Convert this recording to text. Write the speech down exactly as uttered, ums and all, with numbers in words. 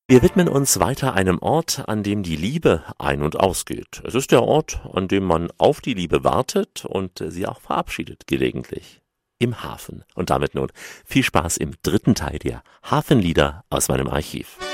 Wir widmen uns weiter einem Ort, an dem die Liebe ein- und ausgeht. Es ist der Ort, an dem man auf die Liebe wartet und sie auch verabschiedet, gelegentlich. Im Hafen. Und damit nun viel Spaß im dritten Teil der Hafenlieder aus meinem Archiv.